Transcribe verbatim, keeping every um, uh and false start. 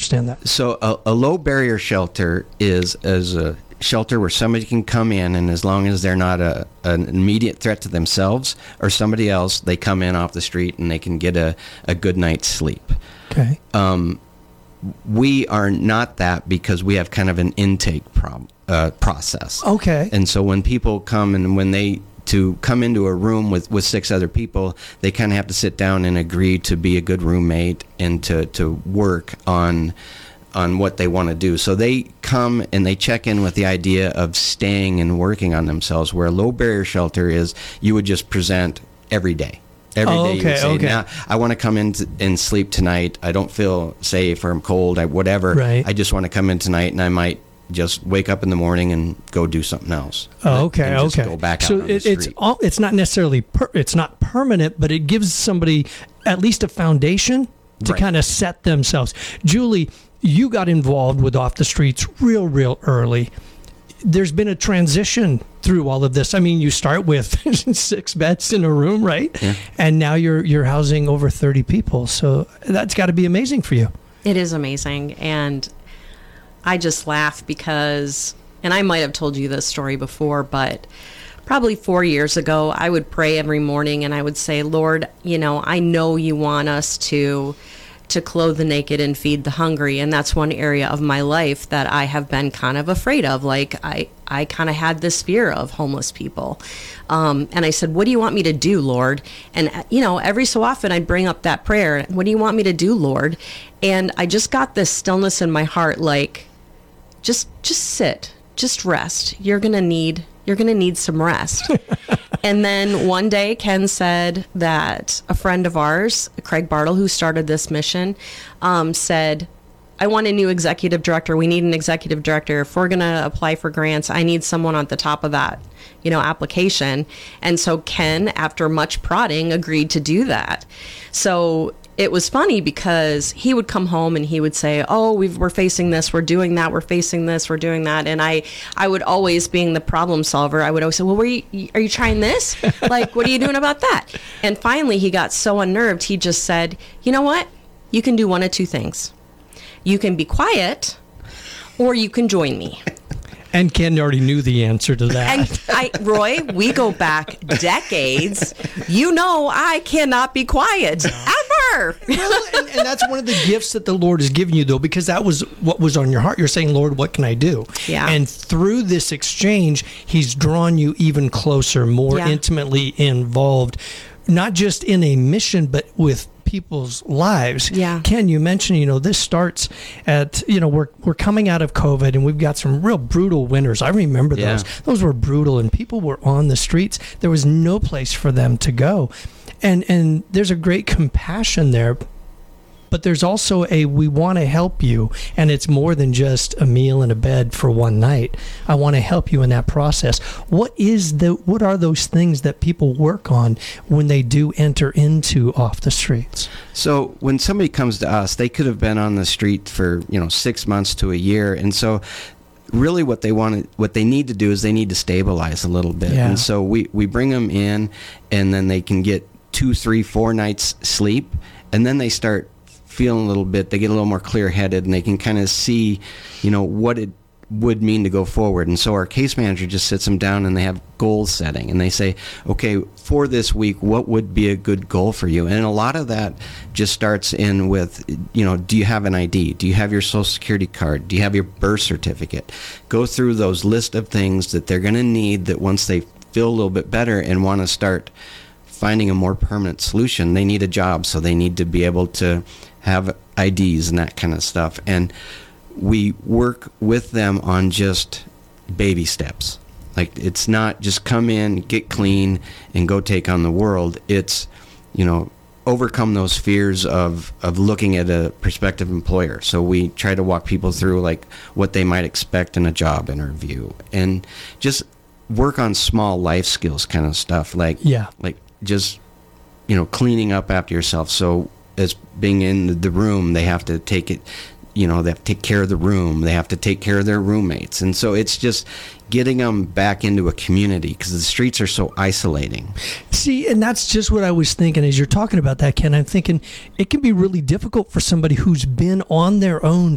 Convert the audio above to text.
understand that. So a, a low barrier shelter is as a shelter where somebody can come in, and as long as they're not a an immediate threat to themselves or somebody else, they come in off the street and they can get a, a good night's sleep. Okay. Um, we are not that because we have kind of an intake prob- uh, process. Okay. And so when people come and when they to come into a room with, with six other people, they kind of have to sit down and agree to be a good roommate and to, to work on on what they want to do. So they come and they check in with the idea of staying and working on themselves, where a low barrier shelter is you would just present every day. Every oh, day you okay, would say, okay. now, I want to come in t- and sleep tonight. I don't feel safe or I'm cold, I, whatever. Right. I just want to come in tonight, and I might just wake up in the morning and go do something else. Oh, okay, and just okay. Go back so out on the it, it's street. all, it's not necessarily per, it's not permanent, but it gives somebody at least a foundation to Right. kind of set themselves. Julie, you got involved with Off the Streets real, real early. There's been a transition through all of this. I mean, you start with six beds in a room, right? Yeah. And now you're you're housing over thirty people. So that's got to be amazing for you. It is amazing. And I just laugh because, and I might have told you this story before, but probably four years ago, I would pray every morning and I would say, Lord, you know, I know you want us to to clothe the naked and feed the hungry. And that's one area of my life that I have been kind of afraid of. Like I, I kind of had this fear of homeless people. Um, and I said, what do you want me to do, Lord? And, you know, every so often I'd bring up that prayer. What do you want me to do, Lord? And I just got this stillness in my heart, like, just, just sit, just rest. You're going to need, you're going to need some rest. And then one day Ken said that a friend of ours, Craig Bartle, who started this mission, um, said, I want a new executive director. We need an executive director. If we're going to apply for grants, I need someone at the top of that, you know, application. And so Ken, after much prodding, agreed to do that. So it was funny because he would come home and he would say, oh, we've, we're facing this, we're doing that, we're facing this, we're doing that. And I, I would always, being the problem solver, I would always say, well, were you, are you trying this? Like, what are you doing about that? And finally, he got so unnerved, he just said, you know what? You can do one of two things. You can be quiet or you can join me. And Ken already knew the answer to that. And I, Roy, we go back decades. You know I cannot be quiet, ever. Well, and, and that's one of the gifts that the Lord has given you, though, because that was what was on your heart. You're saying, Lord, what can I do? Yeah. And through this exchange, he's drawn you even closer, more Yeah. intimately involved, not just in a mission, but with people's lives. Yeah. Ken, you mentioned, you know, this starts at, you know, we're we're coming out of COVID and we've got some real brutal winters. I remember Yeah. those. Those were brutal, and people were on the streets. There was no place for them to go. And and there's a great compassion there. But there's also a, we want to help you, and it's more than just a meal and a bed for one night. I want to help you in that process. What is the, what are those things that people work on when they do enter into Off the Streets? So when somebody comes to us, they could have been on the street for, you know, six months to a year. And so really what they want to, what they need to do is they need to stabilize a little bit. Yeah. And so we, we bring them in, and then they can get two, three, four nights sleep. And then they start feeling a little bit, they get a little more clear-headed, and they can kind of see, you know, what it would mean to go forward. And so our case manager just sits them down and they have goal setting, and they say, okay, for this week, what would be a good goal for you? And a lot of that just starts in with, you know, do you have an I D? Do you have your social security card? Do you have your birth certificate? Go through those list of things that they're going to need, that once they feel a little bit better and want to start finding a more permanent solution, they need a job, so they need to be able to have I Ds and that kind of stuff. And we work with them on just baby steps. Like, it's not just come in, get clean, and go take on the world. It's, you know, overcome those fears of, of looking at a prospective employer. So we try to walk people through, like, what they might expect in a job interview, and just work on small life skills kind of stuff. Like, Yeah. like just, you know, cleaning up after yourself. So as being in the room, they have to take it, you know, they have to take care of the room. They have to take care of their roommates. And so it's just getting them back into a community, because the streets are so isolating. See, and that's just what I was thinking as you're talking about that, Ken. I'm thinking it can be really difficult for somebody who's been on their own